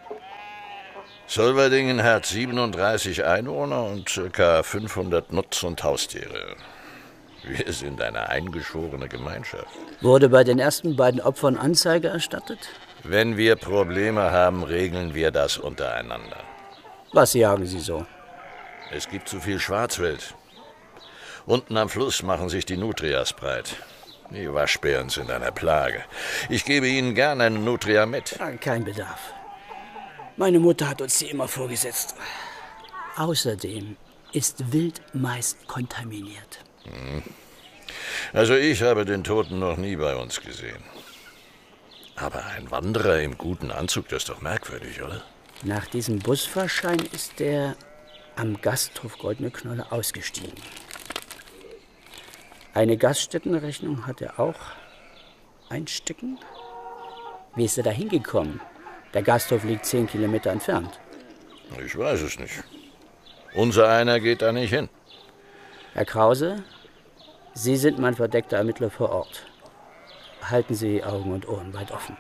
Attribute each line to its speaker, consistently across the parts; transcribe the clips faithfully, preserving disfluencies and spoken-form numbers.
Speaker 1: Solverdingen hat siebenunddreißig Einwohner und ca. fünfhundert Nutz- und Haustiere. Wir sind eine eingeschworene Gemeinschaft.
Speaker 2: Wurde bei den ersten beiden Opfern Anzeige erstattet?
Speaker 1: Wenn wir Probleme haben, regeln wir das untereinander.
Speaker 2: Was jagen Sie so?
Speaker 1: Es gibt zu viel Schwarzwild. Unten am Fluss machen sich die Nutrias breit. Die Waschbären sind eine Plage. Ich gebe Ihnen gerne eine Nutria mit.
Speaker 2: Kein Bedarf. Meine Mutter hat uns die immer vorgesetzt. Außerdem ist Wild meist kontaminiert.
Speaker 1: Hm. Also ich habe den Toten noch nie bei uns gesehen. Aber ein Wanderer im guten Anzug, das ist doch merkwürdig, oder?
Speaker 2: Nach diesem Busfahrschein ist der am Gasthof Goldene Knolle ausgestiegen. Eine Gaststättenrechnung hat er auch einstecken. Wie ist er da hingekommen? Der Gasthof liegt zehn Kilometer entfernt.
Speaker 1: Ich weiß es nicht. Unser einer geht da nicht hin.
Speaker 2: Herr Krause, Sie sind mein verdeckter Ermittler vor Ort. Halten Sie die Augen und Ohren weit offen.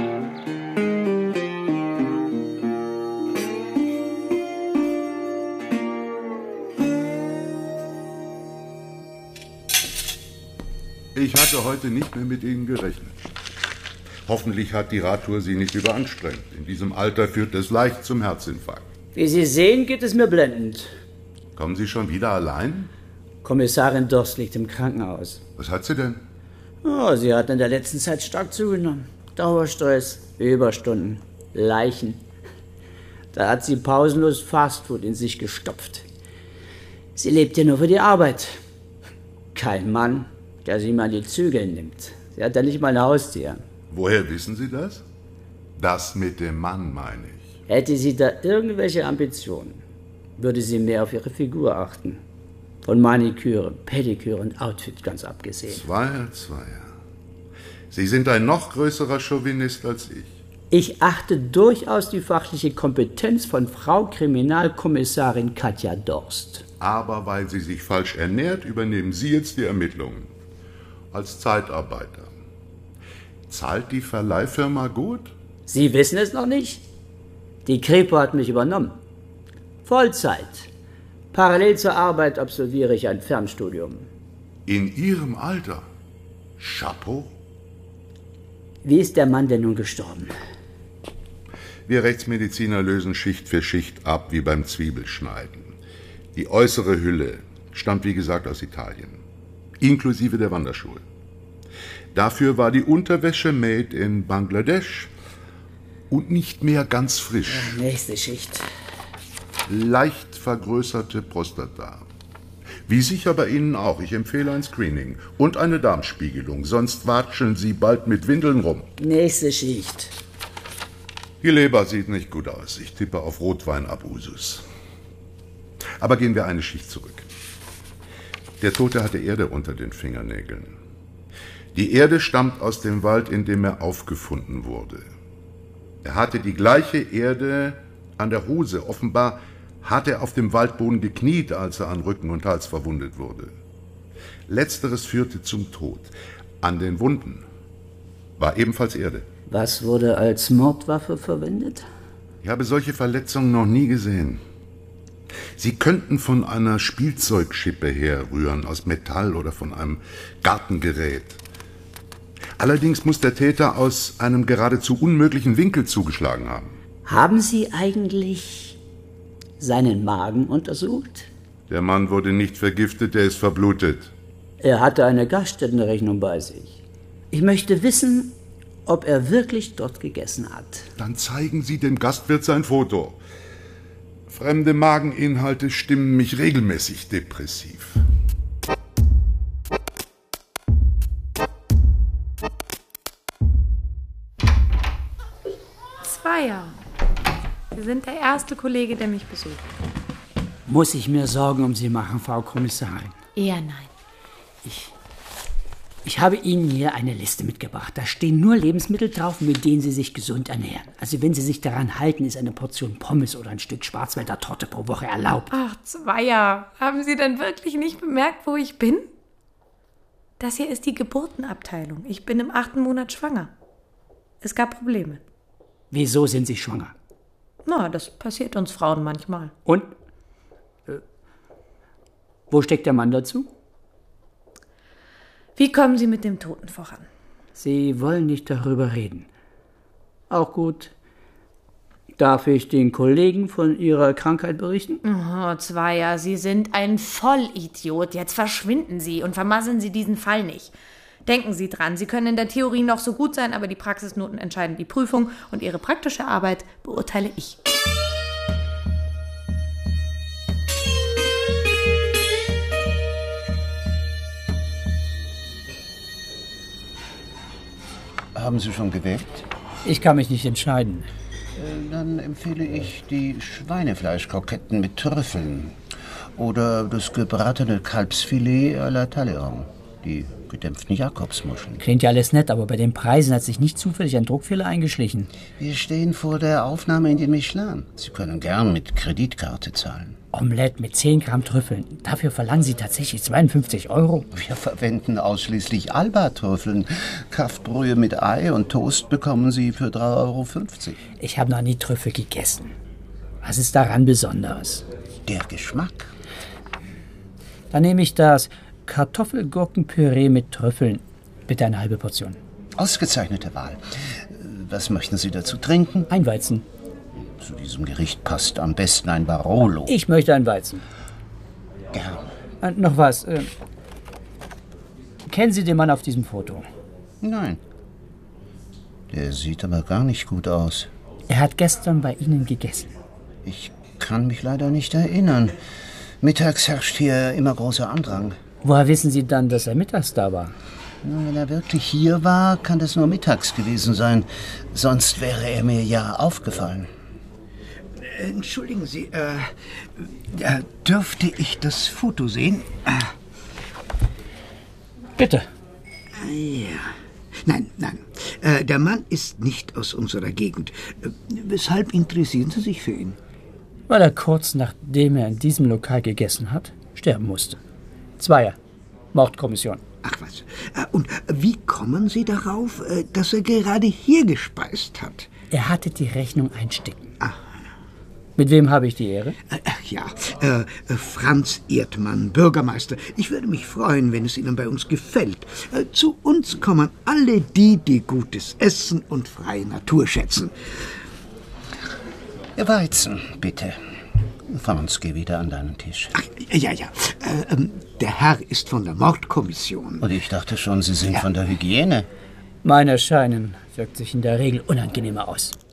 Speaker 3: Ich hatte heute nicht mehr mit Ihnen gerechnet. Hoffentlich hat die Radtour Sie nicht überanstrengt. In diesem Alter führt es leicht zum Herzinfarkt.
Speaker 2: Wie Sie sehen, geht es mir blendend.
Speaker 3: Kommen Sie schon wieder allein?
Speaker 2: Kommissarin Dorst liegt im Krankenhaus.
Speaker 3: Was hat sie denn?
Speaker 2: Oh, sie hat in der letzten Zeit stark zugenommen. Dauerstress, Überstunden, Leichen. Da hat sie pausenlos Fastfood in sich gestopft. Sie lebt ja nur für die Arbeit. Kein Mann, der sie mal die Zügel nimmt. Sie hat ja nicht mal ein Haustier.
Speaker 3: Woher wissen Sie das? Das mit dem Mann, meine ich.
Speaker 2: Hätte sie da irgendwelche Ambitionen, würde sie mehr auf ihre Figur achten. Von Maniküre, Pediküre und Outfit ganz abgesehen.
Speaker 3: Zweier, Zweier. Sie sind ein noch größerer Chauvinist als ich.
Speaker 2: Ich achte durchaus die fachliche Kompetenz von Frau Kriminalkommissarin Katja Dorst.
Speaker 3: Aber weil sie sich falsch ernährt, übernehmen Sie jetzt die Ermittlungen. Als Zeitarbeiter. Zahlt die Verleihfirma gut?
Speaker 2: Sie wissen es noch nicht? Die Kripo hat mich übernommen. Vollzeit. Parallel zur Arbeit absolviere ich ein Fernstudium.
Speaker 3: In Ihrem Alter? Chapeau.
Speaker 2: Wie ist der Mann denn nun gestorben?
Speaker 3: Wir Rechtsmediziner lösen Schicht für Schicht ab, wie beim Zwiebelschneiden. Die äußere Hülle stammt, wie gesagt, aus Italien. Inklusive der Wanderschuhe. Dafür war die Unterwäsche made in Bangladesch und nicht mehr ganz frisch.
Speaker 2: Ja, nächste Schicht.
Speaker 3: Leicht vergrößerte Prostata. Wie sicher bei Ihnen auch. Ich empfehle ein Screening und eine Darmspiegelung, sonst watscheln Sie bald mit Windeln rum.
Speaker 2: Nächste Schicht.
Speaker 3: Die Leber sieht nicht gut aus. Ich tippe auf Rotwein-Abusus. Aber gehen wir eine Schicht zurück. Der Tote hatte Erde unter den Fingernägeln. Die Erde stammt aus dem Wald, in dem er aufgefunden wurde. Er hatte die gleiche Erde an der Hose. Offenbar hat er auf dem Waldboden gekniet, als er an Rücken und Hals verwundet wurde. Letzteres führte zum Tod. An den Wunden war ebenfalls Erde.
Speaker 2: Was wurde als Mordwaffe verwendet?
Speaker 3: Ich habe solche Verletzungen noch nie gesehen. Sie könnten von einer Spielzeugschippe herrühren, aus Metall oder von einem Gartengerät. Allerdings muss der Täter aus einem geradezu unmöglichen Winkel zugeschlagen haben.
Speaker 2: Haben Sie eigentlich seinen Magen untersucht?
Speaker 3: Der Mann wurde nicht vergiftet, er ist verblutet.
Speaker 2: Er hatte eine Gaststättenrechnung bei sich. Ich möchte wissen, ob er wirklich dort gegessen hat.
Speaker 3: Dann zeigen Sie dem Gastwirt sein Foto. Fremde Mageninhalte stimmen mich regelmäßig depressiv.
Speaker 4: Zweier. Sie sind der erste Kollege, der mich besucht.
Speaker 2: Muss ich mir Sorgen um Sie machen, Frau Kommissarin?
Speaker 4: Eher nein.
Speaker 2: Ich, ich habe Ihnen hier eine Liste mitgebracht. Da stehen nur Lebensmittel drauf, mit denen Sie sich gesund ernähren. Also wenn Sie sich daran halten, ist eine Portion Pommes oder ein Stück Schwarzwälder Torte pro Woche erlaubt.
Speaker 4: Ach, Zweier. Haben Sie denn wirklich nicht bemerkt, wo ich bin? Das hier ist die Geburtenabteilung. Ich bin im achten Monat schwanger. Es gab Probleme.
Speaker 2: Wieso sind Sie schwanger?
Speaker 4: Na, das passiert uns Frauen manchmal.
Speaker 2: Und? Äh, wo steckt der Mann dazu?
Speaker 4: Wie kommen Sie mit dem Toten voran?
Speaker 2: Sie wollen nicht darüber reden. Auch gut. Darf ich den Kollegen von Ihrer Krankheit berichten?
Speaker 4: Oh, Zweier, Sie sind ein Vollidiot. Jetzt verschwinden Sie und vermasseln Sie diesen Fall nicht. Denken Sie dran, Sie können in der Theorie noch so gut sein, aber die Praxisnoten entscheiden die Prüfung und Ihre praktische Arbeit beurteile ich.
Speaker 5: Haben Sie schon gewählt?
Speaker 2: Ich kann mich nicht entscheiden.
Speaker 5: Dann empfehle ich die Schweinefleischkroketten mit Trüffeln oder das gebratene Kalbsfilet à la Talleyrand, die gedämpften Jakobsmuscheln.
Speaker 2: Klingt ja alles nett, aber bei den Preisen hat sich nicht zufällig ein Druckfehler eingeschlichen.
Speaker 5: Wir stehen vor der Aufnahme in den Michelin. Sie können gern mit Kreditkarte zahlen.
Speaker 2: Omelette mit zehn Gramm Trüffeln. Dafür verlangen Sie tatsächlich zweiundfünfzig Euro?
Speaker 5: Wir verwenden ausschließlich Alba-Trüffeln. Kaffbrühe mit Ei und Toast bekommen Sie für drei Euro fünfzig.
Speaker 2: Ich habe noch nie Trüffel gegessen. Was ist daran Besonderes?
Speaker 5: Der Geschmack.
Speaker 2: Dann nehme ich das Kartoffelgurkenpüree mit Trüffeln. Bitte eine halbe Portion.
Speaker 5: Ausgezeichnete Wahl. Was möchten Sie dazu trinken?
Speaker 2: Ein Weizen.
Speaker 5: Zu diesem Gericht passt am besten ein Barolo.
Speaker 2: Ich möchte ein Weizen.
Speaker 5: Gern.
Speaker 2: Äh, noch was. Äh, kennen Sie den Mann auf diesem Foto?
Speaker 5: Nein. Der sieht aber gar nicht gut aus.
Speaker 2: Er hat gestern bei Ihnen gegessen.
Speaker 5: Ich kann mich leider nicht erinnern. Mittags herrscht hier immer großer Andrang.
Speaker 2: Woher wissen Sie dann, dass er mittags da war?
Speaker 5: Nun, wenn er wirklich hier war, kann das nur mittags gewesen sein. Sonst wäre er mir ja aufgefallen.
Speaker 6: Entschuldigen Sie, äh, äh, dürfte ich das Foto sehen? Äh,
Speaker 2: Bitte.
Speaker 6: ja. Nein, nein. Äh, der Mann ist nicht aus unserer Gegend. Äh, weshalb interessieren Sie sich für ihn?
Speaker 2: Weil er kurz nachdem er in diesem Lokal gegessen hat, sterben musste. Zweier. Mordkommission.
Speaker 6: Ach was. Äh, und wie kommen Sie darauf, äh, dass er gerade hier gespeist hat?
Speaker 2: Er hatte die Rechnung einstecken.
Speaker 6: Ach.
Speaker 2: Mit wem habe ich die Ehre?
Speaker 6: Ach ja, äh, äh, Franz Erdmann, Bürgermeister. Ich würde mich freuen, wenn es Ihnen bei uns gefällt. Äh, zu uns kommen alle die, die gutes Essen und freie Natur schätzen.
Speaker 5: Weizen, bitte. Franz, geh wieder an deinen Tisch.
Speaker 6: Ach, ja, ja. Äh, ähm, der Herr ist von der Mordkommission.
Speaker 5: Und ich dachte schon, Sie sind
Speaker 6: Ja.
Speaker 5: von der Hygiene.
Speaker 2: Mein Erscheinen wirkt sich in der Regel unangenehmer aus.